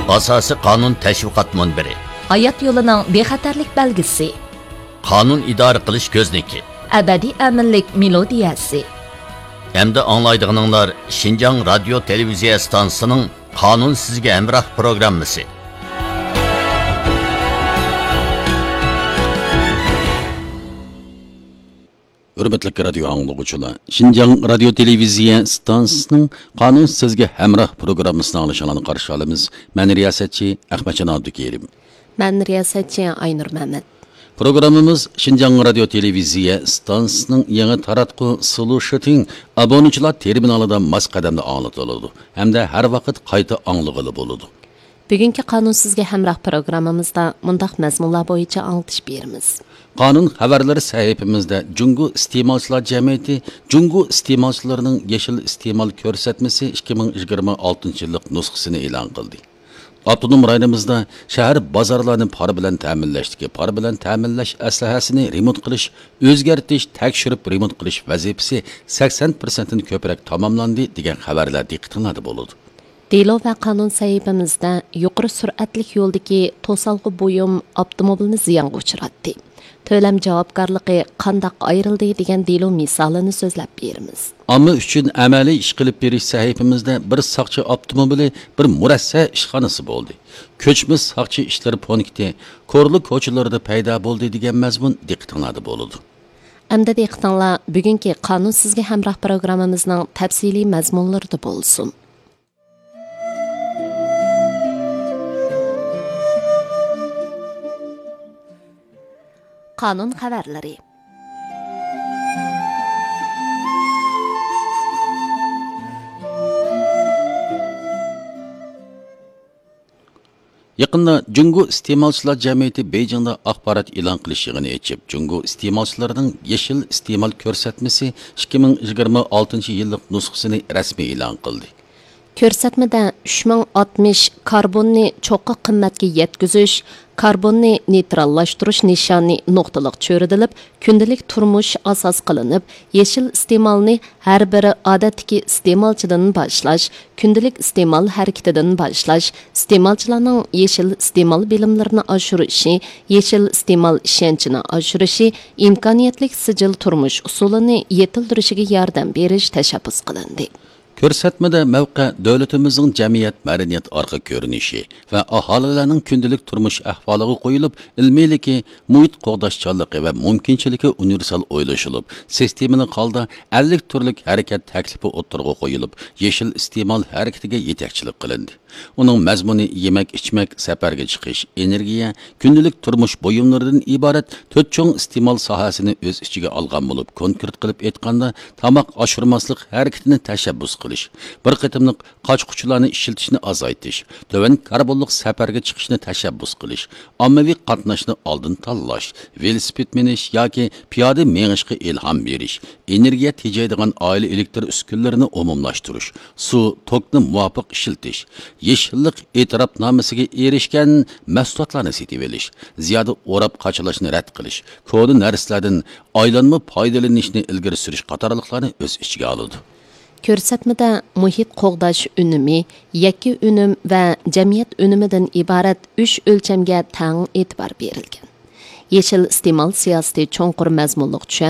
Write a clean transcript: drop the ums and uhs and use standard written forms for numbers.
Asosiy qonun tashviqot munbiri. Hayot yo'lining bexatarlik belgisi. Qonun idora qilish ko'zniki. Abadiy aminlik melodiyasi. Hamda anglaydiganlar Şinjan radio televiziya stansiyasining Qonun sizga hamroh programmasi. Hürmetli radyo anlıqçılar, Şinjan radio televiziya stansiyasining Qonun sizga hamroh programmasini anglashini qarshi olamiz. Men riyosatchi Ahmadjon Abdukerim. Men riyosatchi Aynur Mehmet. Programmamiz Şinjan radio televiziya stansiyasining yangi taratqu solution abonechilar terminalida mas qadamda anglatiladi hamda har vaqt qayta anglag'ili bo'ladi. Bugungi Qonun sizga hamroh programmamizda mundaq mazmunlar bo'yicha anglatish beramiz. Qonun xabarlari sahifamizda Jungo iste'molchilar jamiyati Jungo iste'molchilarining yashil iste'mol ko'rsatmasi 2026-yillik nusxasini e'lon qildi. Avtonom rayonimizda shahar bozorlarini par bilan ta'minlashdagi par bilan ta'minlash aslahasini remont qilish, o'zgartirish, tekshirib remont qilish vazifasi 80% ni ko'proq tamomlandi degan xabarlar diqqatingizda bo'ladi. Delo va qonun sahifamizda yuqori sur'atli yo'ldagi to'salg'i buyum avtomobilni ziyonga uchratdi. To'lam javobgarligi qandoq ayrildi degan delo misolini so'zlab beramiz. Amma uchun amaliy ish qilib berish sahifamizda bir soqchi avtomobili bir murassa ishxonasi bo'ldi. Ko'chmas soqchi ishlari punkti Korli ko'chalarida paydo bo'ldi degan mazmun diqqatingizda bo'ladi. Endi diqqatinglar bugungi Qonun sizga hamroh programmamizning tafsiliy mazmunlarida bo'lsin. Qonun xabarlari. Yaqında Jungo iste'molchilar jamiyati Beijingda axborot e'lon qilish yig'ini ochib, Jungo iste'molchilarining yashil iste'mol ko'rsatmasi 2026-yillik nusxasini rasmiy e'lon qildi. Ko'rsatmada 3060 karbonni cho'qqa qimmatga yetkazish, karbonni neytrallashtirish nishoni nuqtaliq cho'ridilib, kundalik turmush asos qilinib, yashil iste'molni har biri odatdagi iste'molchidan boshlash, kundalik iste'mol harakatidan boshlash, iste'molchilarning yashil iste'mol bilimlarini oshirishi, yashil iste'mol ishonchini oshirishi, imkoniyatlik sijil turmush usulini yetiltirishiga yordam berish tashabbus qilindi. Ko'rsatmada mavqe davlatimizning jamiyat madaniyat orqa ko'rinishi va aholilarning kundalik turmush ahvoliga qo'yilib, ilmiyligi, muhit qo'g'dashchanligi va mumkinchiligi universal o'ylashilib, sistemaning holda 50 turlik harakat taklifi o'tirg'a qo'yilib, yashil iste'mol harakatiga yetakchilik qilindi. Uning mazmuni yemak-ichmak, safarga chiqish, energiya, kundalik turmush buyumlaridan iborat 4 cho'ng iste'mol sohasini o'z ichiga olgan bo'lib, konkret qilib aytganda, tomoq oshirmaslik harakatini tashabbus qilish, bir qatimliq qochquchilarni ishlatishni azaytish, to'van karbonlik safarga chiqishni tashabbus qilish, ommaviy qatnashni oldin tanlash, velosiped minish yoki piyoda mengishga ilhom berish, energiya tejaydigan oila elektr uskunalarini umumlashtirish, suv, tokni muvofiq ishiltish, yeshillik e'tirofnomasiga erishgan mahsulotlarni sotib olish, ziyoda o'rab qochilishni rad qilish, ko'ni narsalardan aylanma foydalanishni ilgari surish qatorliqlarni o'z ichiga oladi. Ko'rsatmada muhit qo'g'dash unumi, yakki unum va jamiyat unumidan iborat 3 o'lchamga tang e'tibor berilgan. Yashil iste'mol siyosati cho'nqur mazmunliq